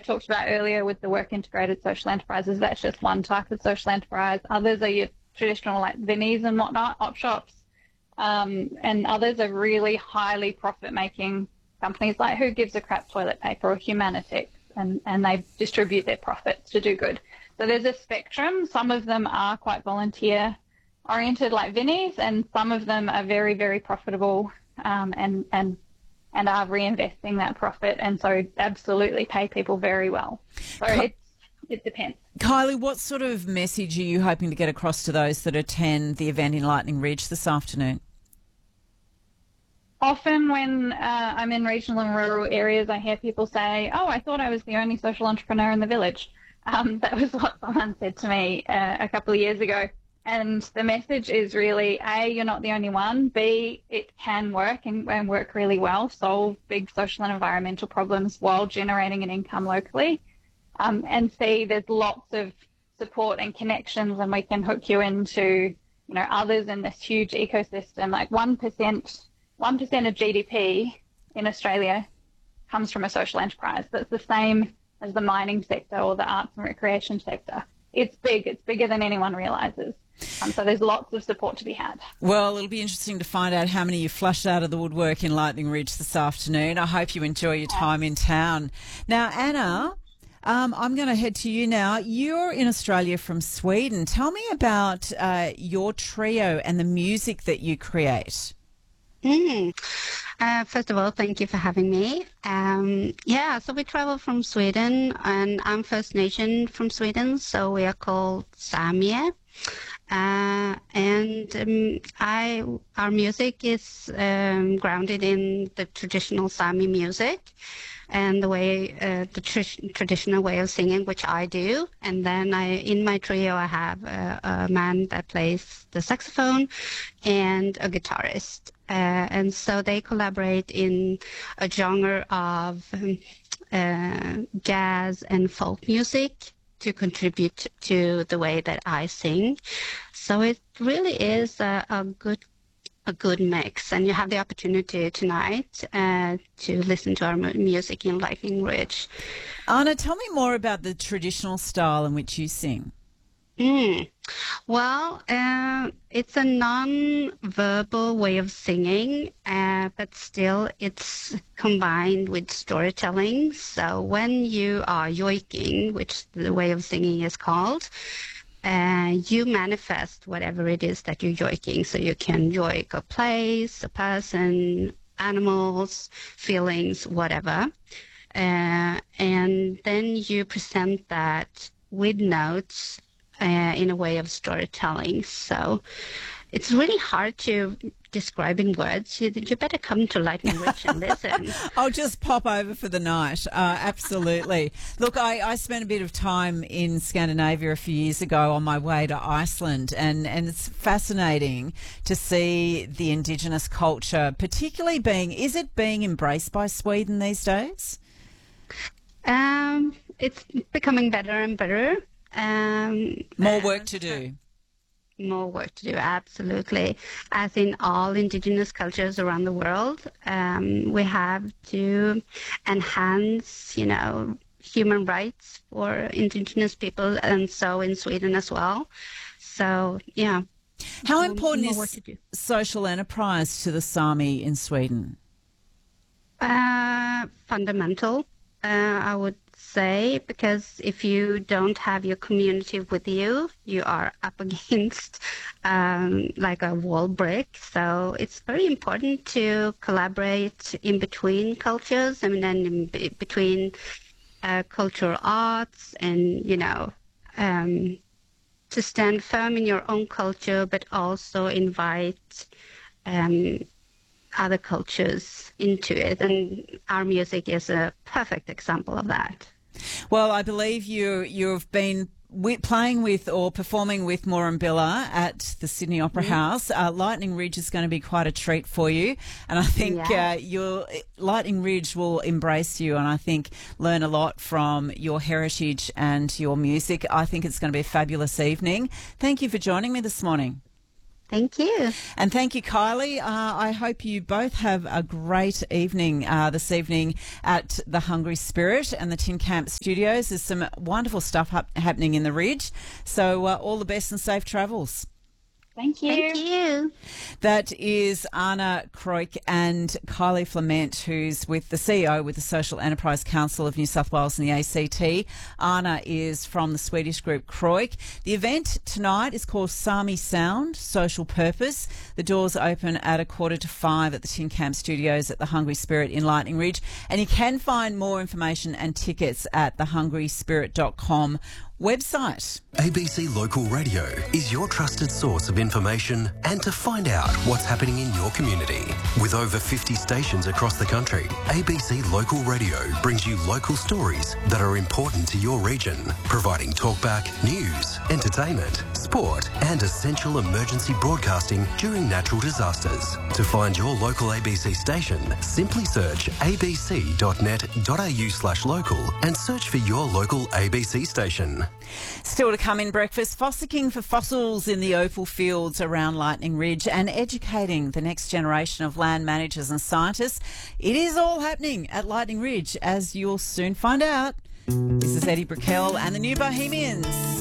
talked about earlier with the work integrated social enterprises, that's just one type of social enterprise. Others are your traditional like Vinnies and whatnot, op shops. And others are really highly profit-making companies like Who Gives a Crap Toilet Paper or Humanitix, and they distribute their profits to do good. So there's a spectrum. Some of them are quite volunteer-oriented like Vinnies, and some of them are very, very profitable and are reinvesting that profit, and so absolutely pay people very well. So it depends. Kylie, what sort of message are you hoping to get across to those that attend the event in Lightning Ridge this afternoon? Often when I'm in regional and rural areas, I hear people say, "Oh, I thought I was the only social entrepreneur in the village." That was what someone said to me a couple of years ago. And the message is really, A, you're not the only one. B, it can work and work really well, solve big social and environmental problems while generating an income locally. And C, there's lots of support and connections, and we can hook you into, others in this huge ecosystem. Like 1% of GDP in Australia comes from a social enterprise. That's the same as the mining sector or the arts and recreation sector. It's big. It's bigger than anyone realises. So there's lots of support to be had. Well, it'll be interesting to find out how many you flushed out of the woodwork in Lightning Ridge this afternoon. I hope you enjoy your time in town. Now, Anna, I'm going to head to you now. You're in Australia from Sweden. Tell me about your trio and the music that you create. First of all, thank you for having me. So we travel from Sweden, and I'm First Nation from Sweden, so we are called Samie. Our music is grounded in the traditional Sami music and the way the traditional way of singing, which I do. And then in my trio, I have a man that plays the saxophone and a guitarist. And so they collaborate in a genre of jazz and folk music to contribute to the way that I sing. So it really is a good mix, and you have the opportunity tonight to listen to our music in Lightning Ridge. Anna, tell me more about the traditional style in which you sing. Well, it's a non-verbal way of singing, but still it's combined with storytelling. So when you are yoiking, which the way of singing is called, you manifest whatever it is that you're yoiking. So you can yoik a place, a person, animals, feelings, whatever. And then you present that with notes in a way of storytelling. So it's really hard to describe in words. You better come to Lightning Ridge and listen. I'll just pop over for the night. Absolutely. Look, I spent a bit of time in Scandinavia a few years ago on my way to Iceland, and it's fascinating to see the Indigenous culture, particularly is it being embraced by Sweden these days? It's becoming better and better. More work to do. More work to do, absolutely. As in all Indigenous cultures around the world, we have to enhance, human rights for Indigenous people, and so in Sweden as well. So, yeah. How important is social enterprise to the Sami in Sweden? Fundamental, I would say, because if you don't have your community with you, you are up against like a wall brick. So it's very important to collaborate in between cultures, and then in between cultural arts, and to stand firm in your own culture, but also invite other cultures into it. And our music is a perfect example of that. Well, I believe you've been playing with or performing with Murrumbilla at the Sydney Opera House. Lightning Ridge is going to be quite a treat for you, and I think Lightning Ridge will embrace you, and I think learn a lot from your heritage and your music. I think it's going to be a fabulous evening. Thank you for joining me this morning. Thank you. And thank you, Kylie. I hope you both have a great evening this evening at the Hungry Spirit and the Tin Camp Studios. There's some wonderful stuff happening in the Ridge. So all the best and safe travels. Thank you. Thank you. That is Anna Croik and Kylie Flement, who's with the CEO with the Social Enterprise Council of New South Wales and the ACT. Anna is from the Swedish group Croik. The event tonight is called Sami Sound, Social Purpose. The doors open at 4:45 at the Tin Camp Studios at the Hungry Spirit in Lightning Ridge. And you can find more information and tickets at thehungryspirit.com website. ABC Local Radio is your trusted source of information and to find out what's happening in your community. With over 50 stations across the country, ABC Local Radio brings you local stories that are important to your region, providing talkback, news, entertainment, sport and essential emergency broadcasting during natural disasters. To find your local ABC station, simply search abc.net.au/local and search for your local ABC station. Still to come in breakfast, fossicking for fossils in the opal fields around Lightning Ridge and educating the next generation of land managers and scientists. It is all happening at Lightning Ridge, as you'll soon find out. This is Eddie Brickell and the New Bohemians.